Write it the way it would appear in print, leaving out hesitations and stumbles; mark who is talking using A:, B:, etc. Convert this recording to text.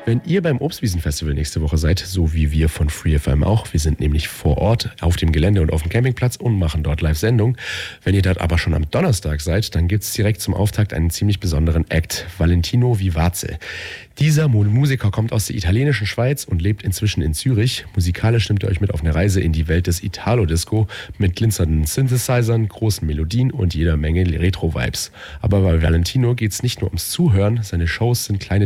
A: Wenn ihr beim Obstwiesenfestival nächste Woche seid, so wie wir von FreeFM auch, wir sind nämlich vor Ort auf dem Gelände und auf dem Campingplatz und machen dort Live-Sendung. Wenn ihr dort aber schon am Donnerstag seid, dann gibt es direkt zum Auftakt einen ziemlich besonderen Act, Valentino Vivace. Dieser Musiker kommt aus der italienischen Schweiz und lebt inzwischen in Zürich. Musikalisch nimmt er euch mit auf eine Reise in die Welt des Italo-Disco mit glitzernden Synthesizern, großen Melodien und jeder Menge Retro-Vibes. Aber bei Valentino geht es nicht nur ums Zuhören, seine Shows sind kleine